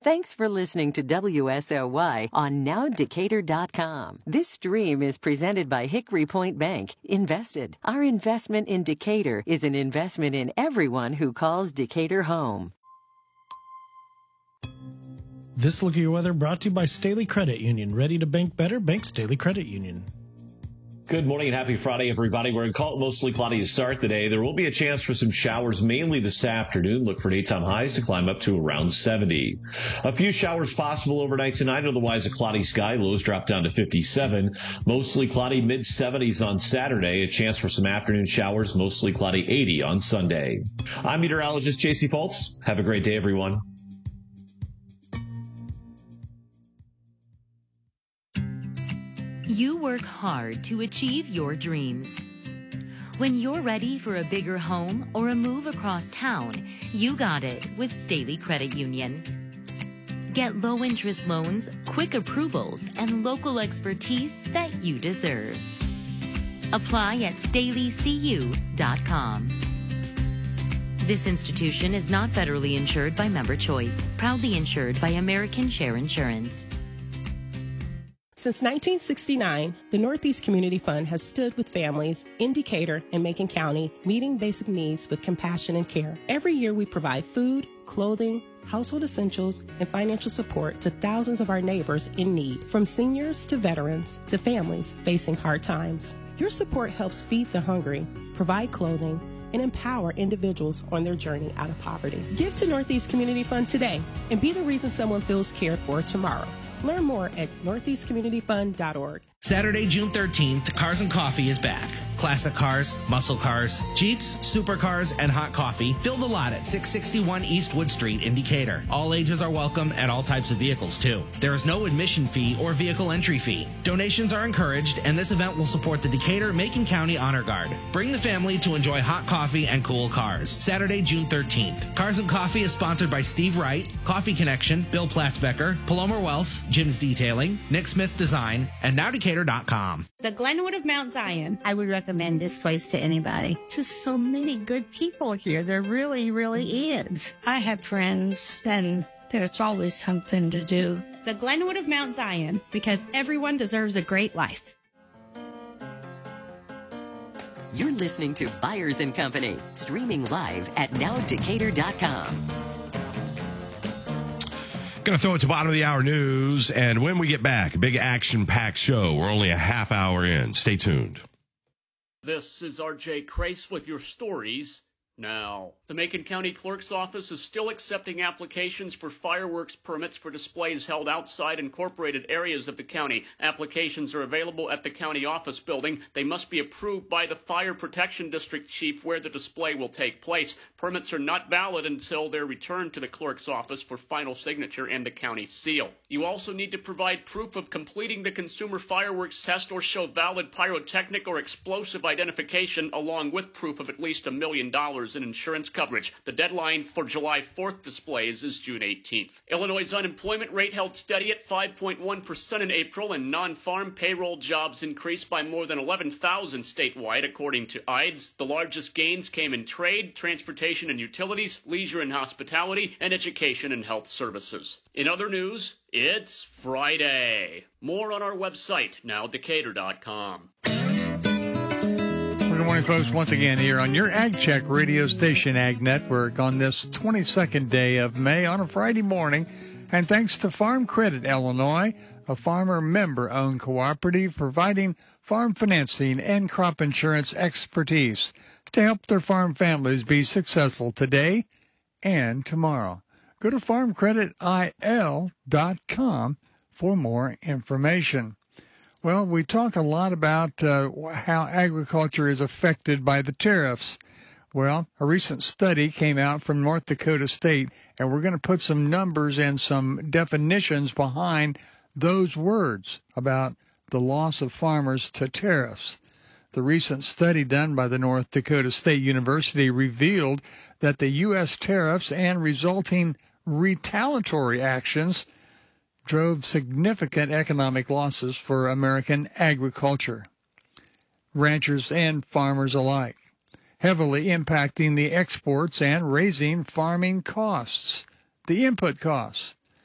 Thanks for listening to WSOY on NowDecatur.com. This stream is presented by Hickory Point Bank. Invested. Our investment in Decatur is an investment in everyone who calls Decatur home. This look at your weather brought to you by Staley Credit Union. Ready to bank better? Bank Staley Credit Union. Good morning and happy Friday, everybody. We're going to call it mostly cloudy to start the day. There will be a chance for some showers mainly this afternoon. Look for daytime highs to climb up to around 70. A few showers possible overnight tonight. Otherwise, a cloudy sky. Lows drop down to 57. Mostly cloudy, mid-70s on Saturday. A chance for some afternoon showers. Mostly cloudy, 80 on Sunday. I'm meteorologist J.C. Fultz. Have a great day, everyone. You work hard to achieve your dreams. When you're ready for a bigger home or a move across town, you got it with Staley Credit Union. Get low-interest loans, quick approvals, and local expertise that you deserve. Apply at StaleyCU.com. This institution is not federally insured by Member Choice, proudly insured by American Share Insurance. Since 1969, the Northeast Community Fund has stood with families in Decatur and Macon County, meeting basic needs with compassion and care. Every year we provide food, clothing, household essentials, and financial support to thousands of our neighbors in need, from seniors to veterans to families facing hard times. Your support helps feed the hungry, provide clothing, and empower individuals on their journey out of poverty. Give to Northeast Community Fund today and be the reason someone feels cared for tomorrow. Learn more at northeastcommunityfund.org. Saturday, June 13th, Cars and Coffee is back. Classic cars, muscle cars, Jeeps, supercars, and hot coffee fill the lot at 661 East Wood Street in Decatur. All ages are welcome and all types of vehicles, too. There is no admission fee or vehicle entry fee. Donations are encouraged, and this event will support the Decatur-Macon County Honor Guard. Bring the family to enjoy hot coffee and cool cars. Saturday, June 13th. Cars and Coffee is sponsored by Steve Wright, Coffee Connection, Bill Platzbecker, Paloma Wealth, Jim's Detailing, Nick Smith Design, and NowDecatur.com. The Glenwood of Mount Zion. I would recommend this place to anybody. Just so many good people here. There really, really is. I have friends, and there's always something to do. The Glenwood of Mount Zion, because everyone deserves a great life. You're listening to Byers & Company, streaming live at NowDecatur.com. Going to throw it to bottom of the hour news, and when we get back, a big action-packed show. We're only a half hour in. Stay tuned. This is R.J. Crace with your stories now. The Macon County Clerk's Office is still accepting applications for fireworks permits for displays held outside incorporated areas of the county. Applications are available at the county office building. They must be approved by the Fire Protection District Chief where the display will take place. Permits are not valid until they're returned to the clerk's office for final signature and the county seal. You also need to provide proof of completing the consumer fireworks test or show valid pyrotechnic or explosive identification along with proof of at least $1 million in insurance coverage. The deadline for July 4th displays is June 18th. Illinois' unemployment rate held steady at 5.1% in April, and non-farm payroll jobs increased by more than 11,000 statewide, according to IDES. The largest gains came in trade, transportation and utilities, leisure and hospitality, and education and health services. In other news, it's Friday. More on our website, NowDecatur.com. Good morning, folks. Once again here on your Ag Check radio station, Ag Network, on this 22nd day of May on a Friday morning. And thanks to Farm Credit Illinois, a farmer member-owned cooperative providing farm financing and crop insurance expertise to help their farm families be successful today and tomorrow. Go to farmcreditil.com for more information. Well, we talk a lot about how agriculture is affected by the tariffs. Well, a recent study came out from North Dakota State, and we're going to put some numbers and some definitions behind those words about the loss of farmers to tariffs. The recent study done by the North Dakota State University revealed that the U.S. tariffs and resulting retaliatory actions drove significant economic losses for American agriculture, ranchers and farmers alike, heavily impacting the exports and raising farming costs, the input costs.